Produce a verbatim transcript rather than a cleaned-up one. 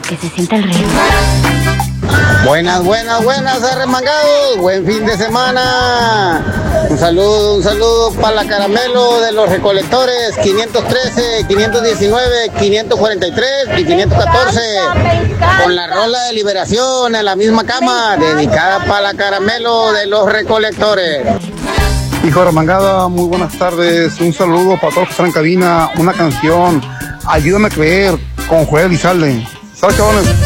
que se sienta el río. Buenas, buenas, buenas, arremangados. Buen fin de semana. Un saludo, un saludo para la Caramelo de los recolectores. quinientos trece, quinientos diecinueve, quinientos cuarenta y tres y quinientos catorce. Con la rola de liberación en la misma cama. Dedicada para la Caramelo de los recolectores. Hijo arremangada, muy buenas tardes. Un saludo para todos que están en cabina. Una canción, Ayúdame a creer, con Joel Elizalde. Saludos, chavales.